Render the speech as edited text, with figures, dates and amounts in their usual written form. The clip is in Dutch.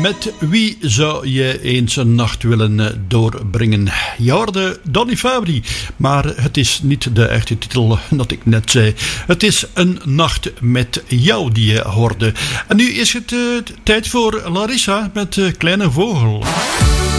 Met wie zou je eens een nacht willen doorbrengen? Je hoorde Donny Fabry, maar het is niet de echte titel dat ik net zei. Het is Een Nacht met Jou die je hoorde. En nu is het tijd voor Larissa met Kleine Vogel.